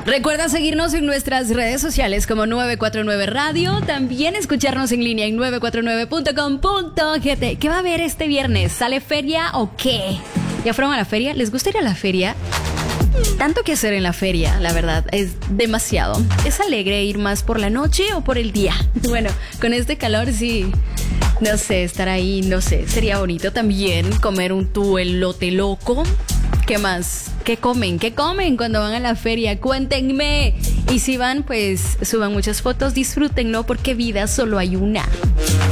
Recuerda seguirnos en nuestras redes sociales como 949 Radio, también escucharnos en línea en 949.com.gt. ¿Qué va a haber este viernes? ¿Sale feria o qué? ¿Ya fueron a la feria? ¿Les gusta ir a la feria? Tanto que hacer en la feria, la verdad, es demasiado. ¿Es alegre ir más por la noche o por el día? Bueno, con este calor sí, no sé, estar ahí, no sé, sería bonito también comer un elote loco. ¿Qué más? ¿Qué comen? ¿Qué comen cuando van a la feria? Cuéntenme. Y si van, pues suban muchas fotos, disfrútenlo porque vida solo hay una.